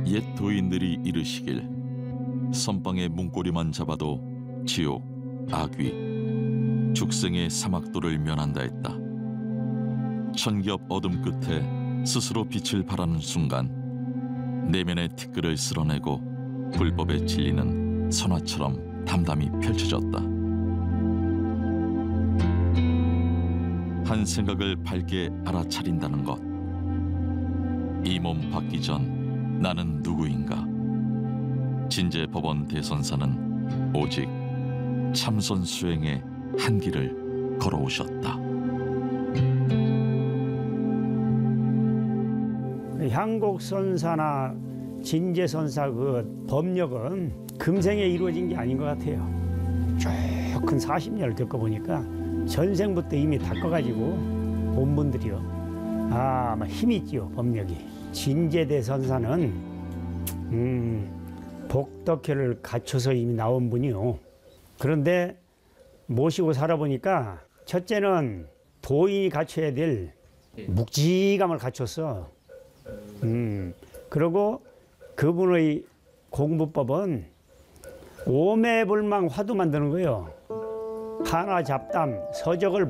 옛 도인들이 이르시길 선방의 문고리만 잡아도 지옥, 악귀, 죽생의 사막도를 면한다 했다. 천겹 어둠 끝에 스스로 빛을 발하는 순간 내면의 티끌을 쓸어내고 불법에 질리는 선화처럼 담담히 펼쳐졌다. 한 생각을 밝게 알아차린다는 것. 이 몸 받기 전 나는 누구인가? 진제법원 대선사는 오직 참선 수행의 한 길을 걸어오셨다. 향곡선사나 진제선사 그 법력은 금생에 이루어진 게 아닌 것 같아요. 쭉 큰 40년을 겪어보니까 전생부터 이미 닦아가지고 온 분들이요. 아마 힘이 있지요, 법력이. 진제대선사는 복덕회를 갖춰서 이미 나온 분이요. 그런데 모시고 살아보니까 첫째는 도인이 갖춰야 될 묵직함을 갖췄어. 그리고 그분의 공부법은 오매불망 화두 만드는 거예요. 하나 잡담 서적을